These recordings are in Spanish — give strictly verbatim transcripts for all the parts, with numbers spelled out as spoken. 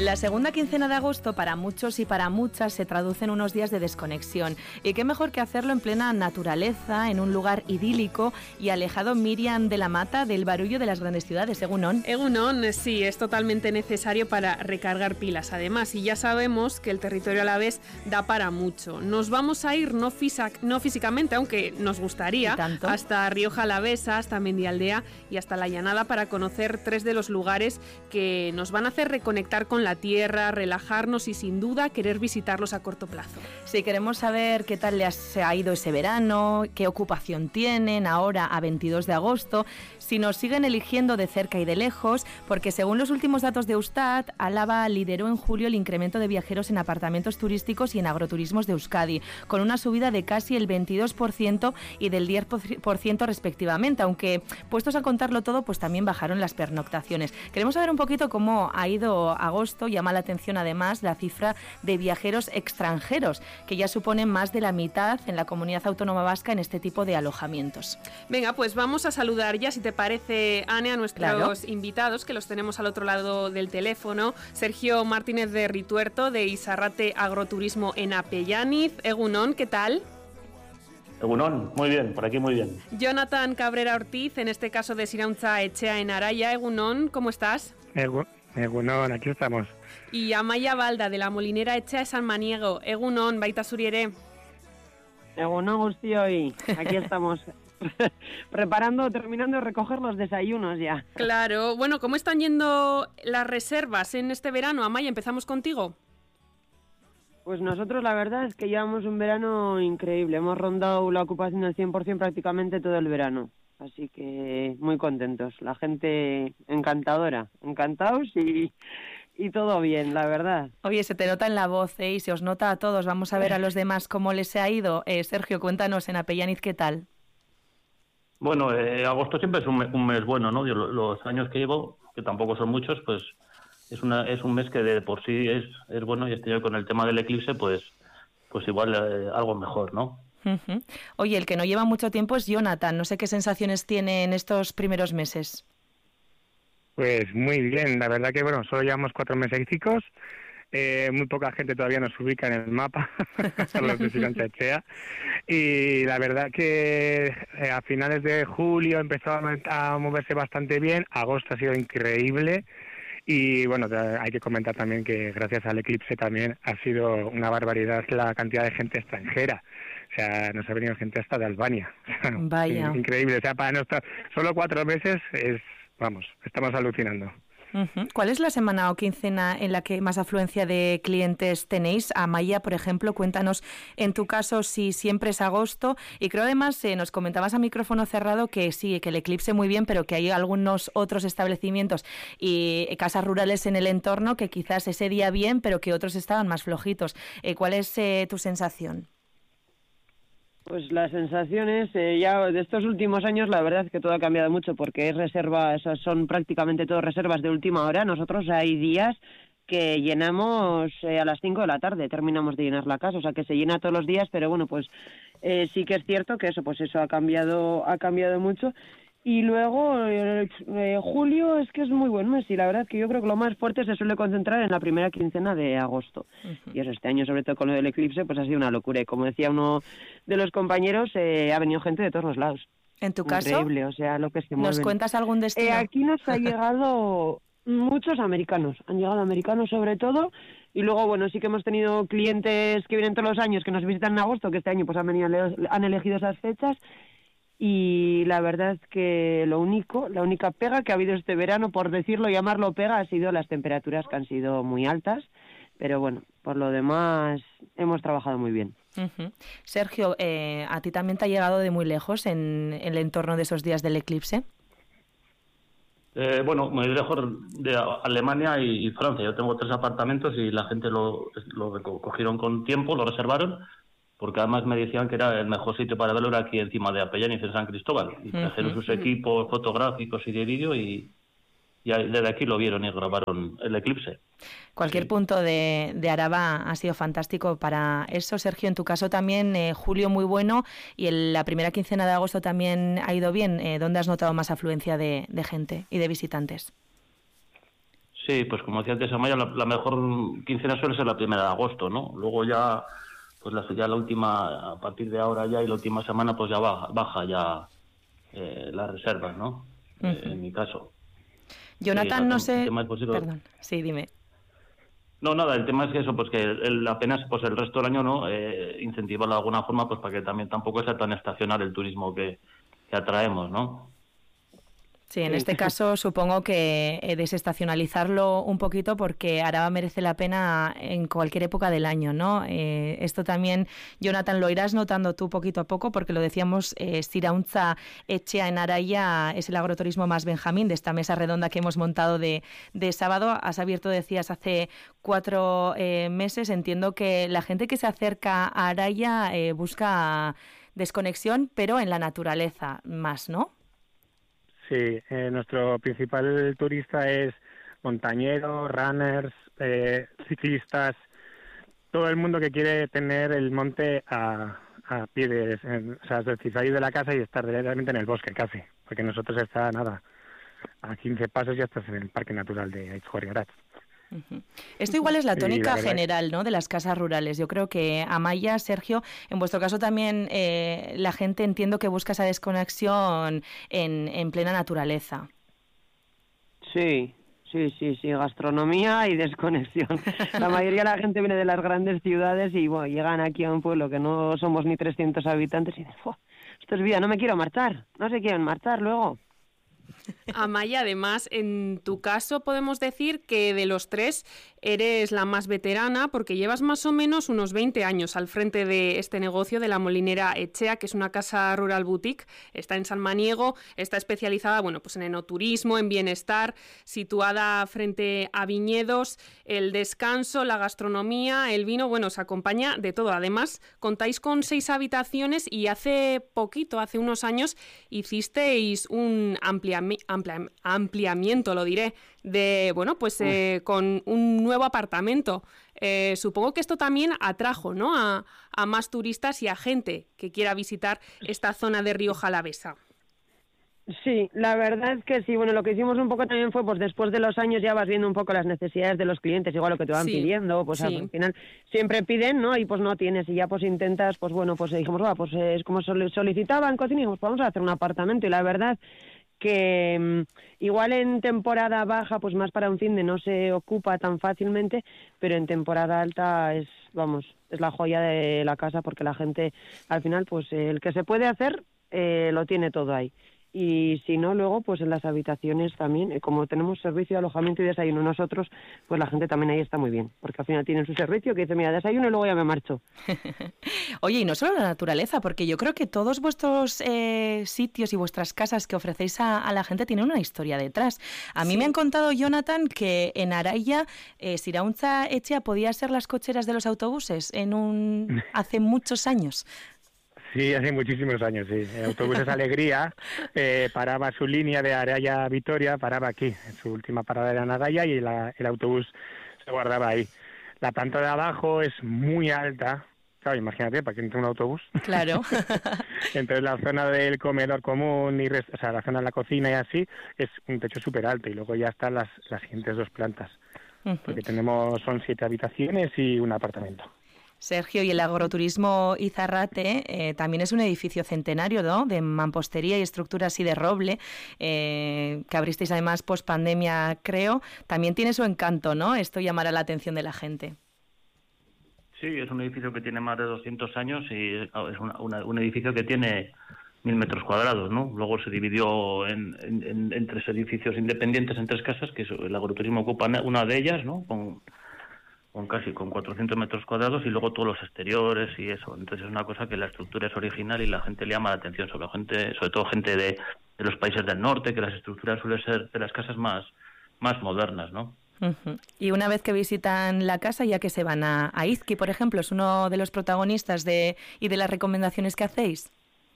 La segunda quincena de agosto para muchos y para muchas se traduce en unos días de desconexión. Y qué mejor que hacerlo en plena naturaleza, en un lugar idílico y alejado, Miriam de la Mata, del barullo de las grandes ciudades. Egunon. Egunon, sí, es totalmente necesario para recargar pilas. Además, y ya sabemos que el territorio alavés da para mucho. Nos vamos a ir, no, fisa, no físicamente, aunque nos gustaría, hasta Rioja Alavesa, hasta Mendialdea y hasta La Llanada para conocer tres de los lugares que nos van a hacer reconectar con la tierra, relajarnos y sin duda querer visitarlos a corto plazo. Si queremos saber qué tal les ha ido ese verano, qué ocupación tienen ahora a veintidós de agosto, si nos siguen eligiendo de cerca y de lejos, porque según los últimos datos de Eustat, Álava lideró en julio el incremento de viajeros en apartamentos turísticos y en agroturismos de Euskadi, con una subida de casi el veintidós por ciento y del diez por ciento respectivamente, aunque puestos a contarlo todo, pues también bajaron las pernoctaciones. Queremos saber un poquito cómo ha ido agosto. Llama la atención además la cifra de viajeros extranjeros, que ya suponen más de la mitad en la comunidad autónoma vasca en este tipo de alojamientos. Venga, pues vamos a saludar ya, si te parece, Ane, a nuestros claro. invitados, que los tenemos al otro lado del teléfono. Sergio Martínez de Rituerto, de Izarrate Agroturismo en Apellaniz. Egunon, ¿qué tal? Egunon, muy bien, por aquí muy bien. Jonathan Cabrera Ortiz, en este caso de Sirauntza Etxea en Araya. Egunon, ¿cómo estás? Egunon. Egunon, aquí estamos. Y Amaia Balda, de la Molinera Etxea de San Maniego. Egunon, baita zuri ere. Egunon guztioi, aquí estamos preparando, terminando de recoger los desayunos ya. Claro, bueno, ¿cómo están yendo las reservas en este verano? Amaia, empezamos contigo. Pues nosotros la verdad es que llevamos un verano increíble, hemos rondado la ocupación del cien por ciento prácticamente todo el verano. Así que muy contentos, la gente encantadora, encantados y, y todo bien, la verdad. Oye, se te nota en la voz, ¿eh? Y se os nota a todos. Vamos a ver a los demás cómo les ha ido. Eh, Sergio, cuéntanos en Apellaniz, ¿qué tal? Bueno, eh, agosto siempre es un mes, un mes bueno, ¿no? Yo, los años que llevo, que tampoco son muchos, pues es una es un mes que de por sí es, es bueno, y este año con el tema del eclipse, pues, pues igual eh, algo mejor, ¿no? Uh-huh. Oye, el que no lleva mucho tiempo es Jonathan. No sé qué sensaciones tiene en estos primeros meses. Pues muy bien, la verdad que bueno, solo llevamos cuatro mesecicos, eh, muy poca gente todavía nos ubica en el mapa, son los de Sirauntza Etxea, y la verdad que eh, a finales de julio empezó a, a moverse bastante bien, agosto ha sido increíble. Y bueno, hay que comentar también que gracias al eclipse también ha sido una barbaridad la cantidad de gente extranjera. O sea, nos ha venido gente hasta de Albania. Vaya. Increíble. O sea, para nosotros solo cuatro meses es, vamos, estamos alucinando. Uh-huh. ¿Cuál es la semana o quincena en la que más afluencia de clientes tenéis? Amaia, por ejemplo, cuéntanos en tu caso si siempre es agosto. Y creo además, eh, nos comentabas a micrófono cerrado que sí, que el eclipse muy bien, pero que hay algunos otros establecimientos y casas rurales en el entorno que quizás ese día bien, pero que otros estaban más flojitos. Eh, ¿Cuál es eh, tu sensación? Pues las sensaciones, eh, ya de estos últimos años, la verdad es que todo ha cambiado mucho porque es reserva, esas son prácticamente todas reservas de última hora. Nosotros hay días que llenamos eh, a las cinco de la tarde, terminamos de llenar la casa, o sea que se llena todos los días, pero bueno, pues eh, sí que es cierto que eso, pues eso ha cambiado, ha cambiado mucho. Y luego, eh, eh, julio es que es muy buen mes y la verdad es que yo creo que lo más fuerte se suele concentrar en la primera quincena de agosto. Uh-huh. Y eso, este año, sobre todo con lo del eclipse, pues ha sido una locura. Y como decía uno de los compañeros, eh, ha venido gente de todos los lados. ¿En tu caso? Increíble, o sea, lo que se mueven. ¿Nos cuentas algún destino? Eh, aquí nos ha llegado muchos americanos, han llegado americanos sobre todo, y luego, bueno, sí que hemos tenido clientes que vienen todos los años, que nos visitan en agosto, que este año pues han venido, han elegido esas fechas. Y la verdad es que lo único, la única pega que ha habido este verano, por decirlo, llamarlo pega, ha sido las temperaturas que han sido muy altas, pero bueno, por lo demás hemos trabajado muy bien. Uh-huh. Sergio, eh, ¿a ti también te ha llegado de muy lejos en, en el entorno de esos días del eclipse? Eh, bueno, muy lejos de Alemania y, y Francia. Yo tengo tres apartamentos y la gente lo, lo cogieron con tiempo, lo reservaron, porque además me decían que era el mejor sitio para verlo era aquí encima de Apellaniz, en San Cristóbal. Y trajeron uh-huh. sus equipos fotográficos y de vídeo y, y desde aquí lo vieron y grabaron el eclipse. Cualquier sí. punto de, de Araba ha sido fantástico para eso. Sergio, en tu caso también, eh, julio muy bueno y el, la primera quincena de agosto también ha ido bien. Eh, ¿Dónde has notado más afluencia de, de gente y de visitantes? Sí, pues como decía antes Amaya, la, la mejor quincena suele ser la primera de agosto, ¿no? Luego ya, pues la, ya la última, a partir de ahora ya y la última semana, pues ya baja, baja ya eh, las reservas, ¿no? Uh-huh. eh, en mi caso. Jonathan, sí, no sé... Pues, sí, Perdón, sí, dime. No, nada, el tema es que eso, pues que el, apenas pues el resto del año, ¿no? Eh, incentivarlo de alguna forma, pues para que también tampoco sea tan estacional el turismo que, que atraemos, ¿no? Sí, en este caso supongo que eh, desestacionalizarlo un poquito porque Araba merece la pena en cualquier época del año, ¿no? Eh, esto también, Jonathan, lo irás notando tú poquito a poco porque lo decíamos, eh, Zirauntza Etxea en Araia es el agroturismo más Benjamín de esta mesa redonda que hemos montado de, de sábado. Has abierto, decías, hace cuatro eh, meses. Entiendo que la gente que se acerca a Araia eh, busca desconexión, pero en la naturaleza más, ¿no? Sí, eh, nuestro principal turista es montañeros, runners, eh, ciclistas, todo el mundo que quiere tener el monte a, a pie de, en, o sea, es decir, salir de la casa y estar realmente en el bosque casi, porque nosotros está nada, a quince pasos ya estás en el Parque Natural de Aitz-Gorriaratz. Uh-huh. Esto igual es la tónica la general, ¿no?, de las casas rurales. Yo creo que Amaya, Sergio, en vuestro caso también eh, la gente entiendo que busca esa desconexión en, en plena naturaleza. Sí, sí, sí, sí, gastronomía y desconexión. La mayoría de la gente viene de las grandes ciudades y bueno, llegan aquí a un pueblo que no somos ni trescientos habitantes y dicen, esto es vida, no me quiero marchar, no se quieren marchar luego. Amaya, además, en tu caso podemos decir que de los tres eres la más veterana porque llevas más o menos unos veinte años al frente de este negocio de la Molinera Etxea, que es una casa rural boutique, está en San Maniego, está especializada bueno, pues en enoturismo, en bienestar, situada frente a viñedos, el descanso, la gastronomía, el vino, bueno, os acompaña de todo. Además, contáis con seis habitaciones y hace poquito, hace unos años, hicisteis un ampliamiento Amplia, ampliamiento, lo diré, de bueno, pues eh, con un nuevo apartamento. Eh, supongo que esto también atrajo, ¿no?, a, a más turistas y a gente que quiera visitar esta zona de Rioja Alavesa. Sí, la verdad es que sí. Bueno, lo que hicimos un poco también fue, pues después de los años ya vas viendo un poco las necesidades de los clientes, igual lo que te van sí, pidiendo, pues sí. Al final siempre piden, ¿no? Y pues no tienes, y ya pues intentas, pues bueno, pues dijimos, va, pues es como solicitaban cocina, y dijimos, pues vamos a hacer un apartamento, y la verdad que um, igual en temporada baja, pues más para un fin de no se ocupa tan fácilmente, pero en temporada alta es, vamos, es la joya de la casa porque la gente, al final, pues eh, el que se puede hacer, eh, lo tiene todo ahí. Y si no, luego, pues en las habitaciones también, eh, como tenemos servicio de alojamiento y desayuno nosotros, pues la gente también ahí está muy bien, porque al final tienen su servicio que dice, mira, desayuno y luego ya me marcho. Oye, y no solo la naturaleza, porque yo creo que todos vuestros eh, sitios y vuestras casas que ofrecéis a, a la gente tienen una historia detrás. A mí sí. Me han contado, Jonathan, que en Araia, eh, Zirauntza Etxea podía ser las cocheras de los autobuses en un hace muchos años. Sí, hace muchísimos años, sí. El autobús Alegría eh, paraba su línea de Araia a Vitoria, paraba aquí, en su última parada era en Araia y la, el autobús se guardaba ahí. La planta de abajo es muy alta, claro, imagínate, para que entre un autobús. Claro. Entonces la zona del comedor común, y rest- o sea, la zona de la cocina y así, es un techo súper alto y luego ya están las, las siguientes dos plantas, uh-huh. Porque tenemos, son siete habitaciones y un apartamento. Sergio, y el agroturismo Izarrate eh, también es un edificio centenario, ¿no?, de mampostería y estructuras así de roble, eh, que abristeis además post pandemia, creo. También tiene su encanto, ¿no? Esto llamará la atención de la gente. Sí, es un edificio que tiene más de doscientos años y es una, una, un edificio que tiene mil metros cuadrados, ¿no? Luego se dividió en, en, en, en tres edificios independientes, en tres casas, que el agroturismo ocupa una de ellas, ¿no?, con... con casi con cuatrocientos metros cuadrados y luego todos los exteriores y eso. Entonces es una cosa que la estructura es original y la gente le llama la atención, sobre gente, sobre todo gente de, de los países del norte, que las estructuras suelen ser de las casas más, más modernas, ¿no? Uh-huh. Y una vez que visitan la casa, ya que se van a, a Izqui, por ejemplo, ¿es uno de los protagonistas de y de las recomendaciones que hacéis?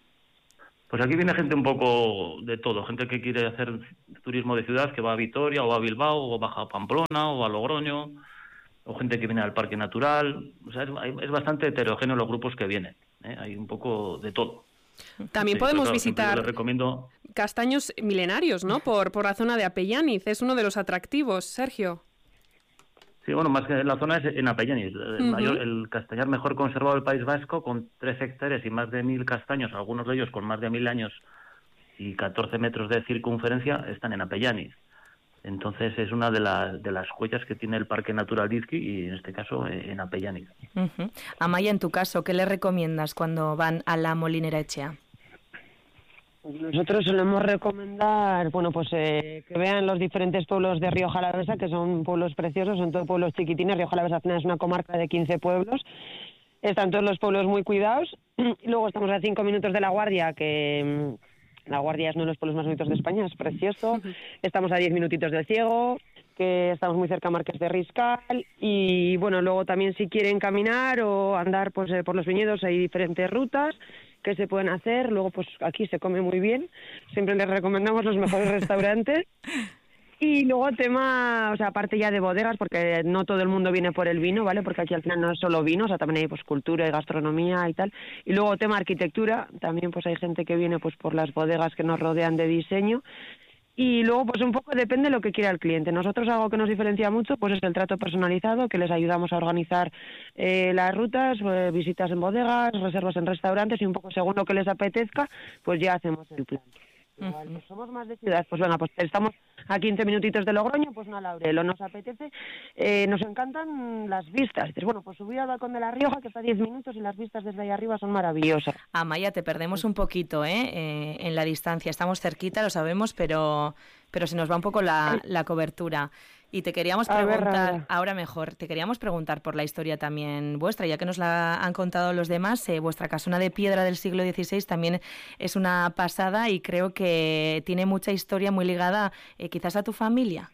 Pues aquí viene gente un poco de todo, gente que quiere hacer turismo de ciudad, que va a Vitoria o a Bilbao o baja a Pamplona o a Logroño, o gente que viene al Parque Natural. O sea, es, es bastante heterogéneo los grupos que vienen, ¿eh? Hay un poco de todo. También sí, podemos claro, visitar les recomiendo... castaños milenarios, ¿no? Por, por la zona de Apellaniz, es uno de los atractivos, Sergio. Sí, bueno, más que en la zona es en Apellaniz, el, Uh-huh. mayor, el castañar mejor conservado del País Vasco, con tres hectáreas y más de mil castaños, algunos de ellos con más de mil años y catorce metros de circunferencia, están en Apellaniz. Entonces es una de, la, de las joyas que tiene el Parque Natural de Izqui y en este caso en Apellaniz. Uh-huh. Amaya, en tu caso, ¿qué le recomiendas cuando van a la Molinera Etxea? Nosotros solemos recomendar, bueno, pues eh, que vean los diferentes pueblos de Rioja Alavesa, que son pueblos preciosos, son todos pueblos chiquitines. Rioja Alavesa es una comarca de quince pueblos. Están todos los pueblos muy cuidados. Y luego estamos a cinco minutos de La Guardia, que mm, La Guardia es uno de los pueblos más bonitos de España, es precioso. Estamos a diez minutitos del Ciego, que estamos muy cerca a Marqués de Riscal. Y bueno, luego también si quieren caminar o andar pues eh, por los viñedos hay diferentes rutas que se pueden hacer. Luego pues aquí se come muy bien, siempre les recomendamos los mejores restaurantes. Y luego tema, o sea, aparte ya de bodegas, porque no todo el mundo viene por el vino, ¿vale? Porque aquí al final no es solo vino, o sea, también hay pues cultura y gastronomía y tal. Y luego tema arquitectura, también pues hay gente que viene pues por las bodegas que nos rodean de diseño. Y luego pues un poco depende de lo que quiera el cliente. Nosotros algo que nos diferencia mucho pues es el trato personalizado, que les ayudamos a organizar eh, las rutas, eh, visitas en bodegas, reservas en restaurantes y un poco según lo que les apetezca, pues ya hacemos el plan. Uh-huh. Vale, pues somos más de ciudad, pues venga, pues estamos a quince minutitos de Logroño, pues no, Laurel, o nos apetece, eh, nos encantan las vistas. Dices, bueno, pues subir al balcón de La Rioja, que está a diez minutos y las vistas desde ahí arriba son maravillosas. Amaya, te perdemos un poquito, ¿eh? Eh, en la distancia. Estamos cerquita, lo sabemos, pero, pero se nos va un poco la, la cobertura. Y te queríamos preguntar, a ver, ahora mejor, te queríamos preguntar por la historia también vuestra, ya que nos la han contado los demás. Eh, vuestra casona de piedra del siglo dieciséis también es una pasada y creo que tiene mucha historia muy ligada eh, quizás a tu familia.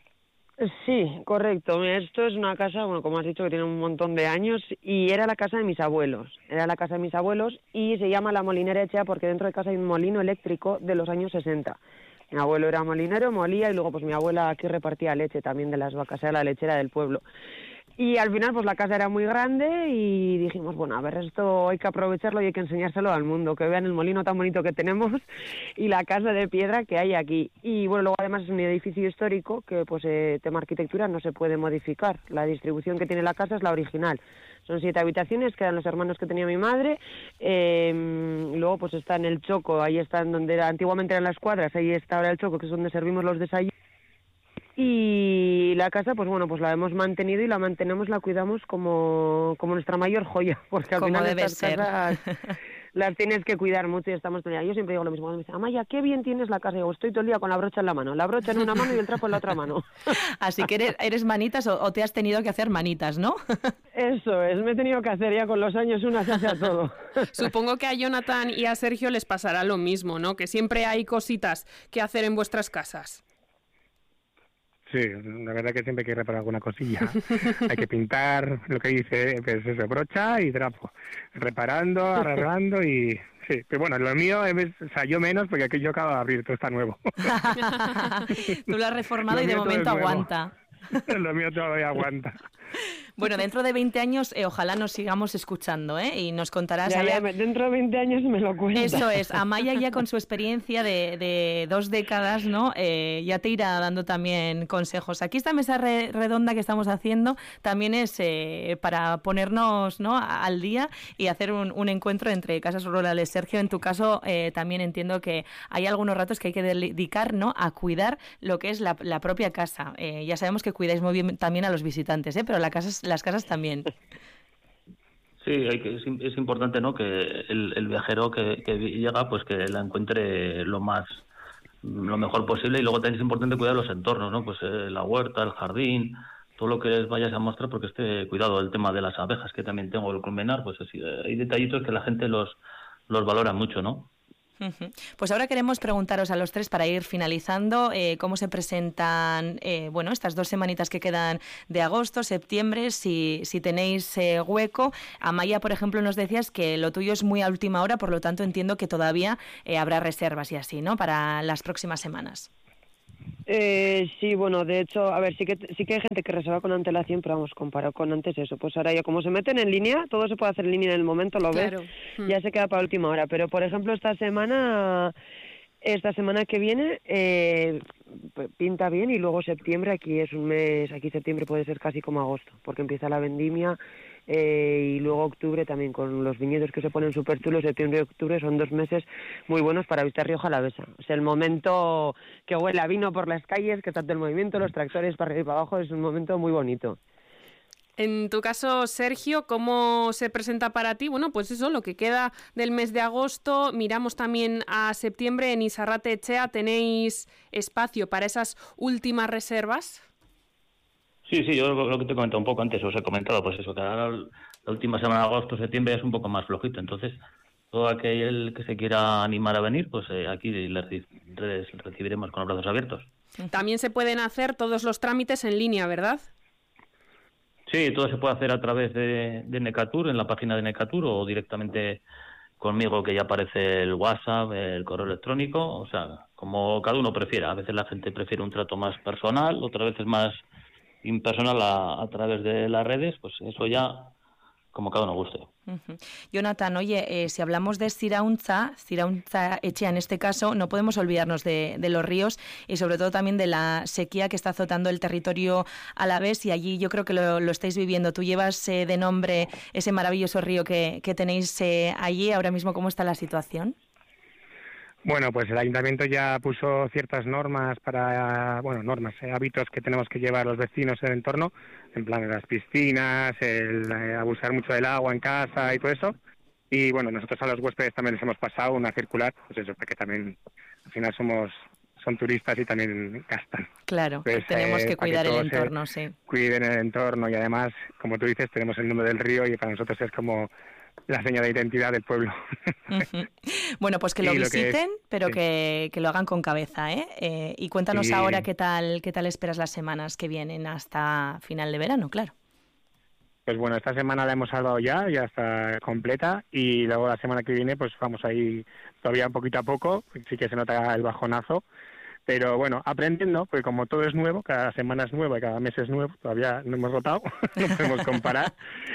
Sí, correcto. Esto es una casa, bueno, como has dicho, que tiene un montón de años y era la casa de mis abuelos. Era la casa de mis abuelos y se llama la Molinera Etxea porque dentro de casa hay un molino eléctrico de los años sesenta. Mi abuelo era molinero, molía y luego pues mi abuela aquí repartía leche también de las vacas, era la lechera del pueblo. Y al final pues la casa era muy grande y dijimos, bueno, a ver, esto hay que aprovecharlo y hay que enseñárselo al mundo, que vean el molino tan bonito que tenemos y la casa de piedra que hay aquí. Y bueno, luego además es un edificio histórico que pues eh, tema arquitectura no se puede modificar, la distribución que tiene la casa es la original. Son siete habitaciones, quedan los hermanos que tenía mi madre, eh, luego pues está en el Choco, ahí está donde era, antiguamente eran las cuadras, ahí está ahora el Choco, que es donde servimos los desayunos. Y la casa, pues bueno, pues la hemos mantenido y la mantenemos, la cuidamos como, como nuestra mayor joya, porque al final debe estas ser. casas las tienes que cuidar mucho y estamos todo el día. Yo siempre digo lo mismo, cuando me dicen, Amaya, qué bien tienes la casa, y digo, estoy todo el día con la brocha en la mano, la brocha en una mano y el trapo en la otra mano. Así que eres, eres manitas o, o te has tenido que hacer manitas, ¿no? Eso es, me he tenido que hacer ya con los años una se hace a todo. Supongo que a Jonathan y a Sergio les pasará lo mismo, ¿no? Que siempre hay cositas que hacer en vuestras casas. Sí, la verdad que siempre hay que reparar alguna cosilla. Hay que pintar, lo que dice, pues eso, brocha y trapo. Reparando, arreglando y... Sí, pero bueno, lo mío, es, o sea, yo menos, porque aquí yo acabo de abrir, todo está nuevo. Tú lo has reformado y de momento aguanta. Lo mío todavía aguanta. Bueno, dentro de veinte años, eh, ojalá nos sigamos escuchando, ¿eh? Y nos contarás... Ya, allá... ya, dentro de veinte años me lo cuentas. Eso es. Amaya ya con su experiencia de, de dos décadas, ¿no? Eh, ya te irá dando también consejos. Aquí esta mesa re redonda que estamos haciendo también es eh, para ponernos, ¿no?, al día y hacer un, un encuentro entre casas rurales. Sergio, en tu caso eh, también entiendo que hay algunos ratos que hay que dedicar, ¿no?, a cuidar lo que es la, la propia casa. Eh, ya sabemos que cuidáis muy bien también a los visitantes, ¿eh? Pero la casa, las casas también. Sí, hay que, es, es importante, ¿no?, que el, el viajero que, que llega, pues que la encuentre lo más lo mejor posible, y luego también es importante cuidar los entornos, ¿no?, pues eh, la huerta, el jardín, todo lo que les vayas a mostrar, porque esté cuidado el tema de las abejas, que también tengo el colmenar, pues así, hay detallitos que la gente los los valora mucho, ¿no? Pues ahora queremos preguntaros a los tres, para ir finalizando, eh, cómo se presentan eh, bueno, estas dos semanitas que quedan de agosto, septiembre, si, si tenéis eh, hueco. Amaya, por ejemplo, nos decías que lo tuyo es muy a última hora, por lo tanto entiendo que todavía eh, habrá reservas y así, ¿no?, para las próximas semanas. Eh, sí, bueno, de hecho, a ver, sí que sí que hay gente que reserva con antelación, pero vamos, comparado con antes eso, pues ahora ya como se meten en línea, todo se puede hacer en línea en el momento, lo claro. ves, mm. ya se queda para última hora, pero por ejemplo esta semana, esta semana que viene eh, pinta bien y luego septiembre, aquí es un mes, aquí septiembre puede ser casi como agosto, porque empieza la vendimia. Eh, y luego octubre también con los viñedos que se ponen súper chulos, septiembre y octubre son dos meses muy buenos para visitar Rioja Alavesa. O sea, el momento que huele a vino por las calles, que está todo el movimiento, los tractores para arriba y para abajo, es un momento muy bonito. En tu caso, Sergio, ¿cómo se presenta para ti? Bueno, pues eso, lo que queda del mes de agosto. Miramos también a septiembre en Izarrate Etxea. ¿Tenéis espacio para esas últimas reservas? Sí, sí, yo lo que te he comentado un poco antes, os he comentado, pues eso, que ahora la última semana de agosto, septiembre es un poco más flojito, entonces todo aquel que se quiera animar a venir, pues eh, aquí les, les recibiremos con los brazos abiertos. También se pueden hacer todos los trámites en línea, ¿verdad? Sí, todo se puede hacer a través de, de Necatur, en la página de Necatur, o directamente conmigo, que ya aparece el WhatsApp, el correo electrónico, o sea, como cada uno prefiera. A veces la gente prefiere un trato más personal, otras veces más impersonal a, a través de las redes, pues eso ya como cada uno guste. Uh-huh. Jonathan, oye, eh, si hablamos de Zirauntza, Zirauntza Etxea en este caso, no podemos olvidarnos de, de los ríos y sobre todo también de la sequía que está azotando el territorio alavés, y allí yo creo que lo, lo estáis viviendo. Tú llevas eh, de nombre ese maravilloso río que, que tenéis eh, allí. Ahora mismo, ¿cómo está la situación? Bueno, pues el ayuntamiento ya puso ciertas normas para, bueno, normas, eh, hábitos que tenemos que llevar los vecinos en el entorno, en plan de las piscinas, el eh, abusar mucho del agua en casa y todo eso. Y bueno, nosotros a los huéspedes también les hemos pasado una circular, pues eso, porque también al final somos son turistas y también gastan. Claro, pues, tenemos eh, que cuidar que el entorno, sí. Cuiden el entorno y además, como tú dices, tenemos el nombre del río y para nosotros es como la seña de identidad del pueblo. Uh-huh. Bueno, pues que lo visiten, lo que es, pero sí. que, que lo hagan con cabeza, ¿eh? eh y cuéntanos sí. ahora qué tal, qué tal esperas las semanas que vienen hasta final de verano, claro. Pues bueno, esta semana la hemos salvado ya, ya está completa, y luego la semana que viene pues vamos ahí todavía poquito a poco, sí que se nota el bajonazo, pero bueno, aprendiendo, porque como todo es nuevo, cada semana es nueva y cada mes es nuevo, todavía no hemos rotado, no podemos comparar.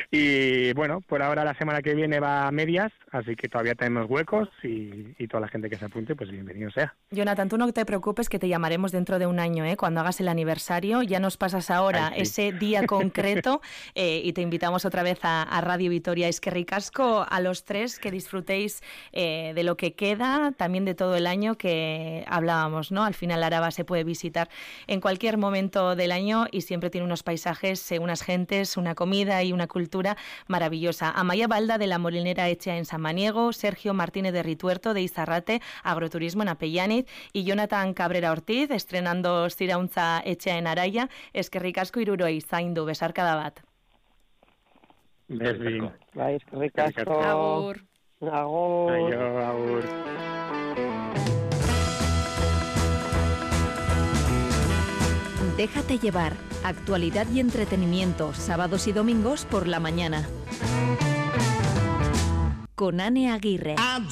Y bueno, por ahora la semana que viene va a medias, así que todavía tenemos huecos y, y toda la gente que se apunte, pues bienvenido sea. Jonathan, tú no te preocupes que te llamaremos dentro de un año, ¿eh? Cuando hagas el aniversario, ya nos pasas ahora Ay, sí. ese día concreto eh, y te invitamos otra vez a, a Radio Vitoria. Es que ricasco a los tres, que disfrutéis eh, de lo que queda, también de todo el año que hablábamos, ¿no? Al final Araba se puede visitar en cualquier momento del año y siempre tiene unos paisajes, unas gentes, una comida y una cultura maravillosa. Amaia Balda de la Molinera Etxea en Samaniego, Sergio Martínez de Rituerto de Izarrate, Agroturismo en Apellaniz, y Jonathan Cabrera Ortiz estrenando Zirauntza Etxea en Araia. Eskerrik asko hiruroi zaindu, besar cada bat. Berdin. Bai, eskerrik asko. Agur. Agur. Aio, agur. Déjate llevar. Actualidad y entretenimiento, sábados y domingos por la mañana. Con Ane Aguirre.